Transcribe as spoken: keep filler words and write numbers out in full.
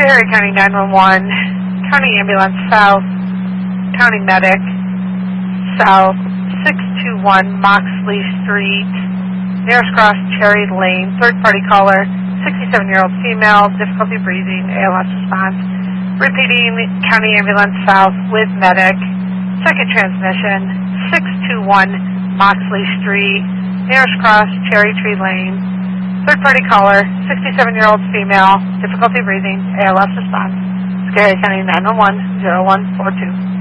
Schoharie County nine one one, County Ambulance South, County Medic South, six two one Moxley Street, nearest cross Cherry Lane, third party caller, sixty-seven-year-old female, difficulty breathing, A L S response. Repeating, County Ambulance South with Medic, second transmission, six two one Moxley Street, nearest cross Cherry Tree Lane, third party caller, sixty-seven-year-old female, difficulty breathing, A L S response. Schoharie County nine one one, zero one four two.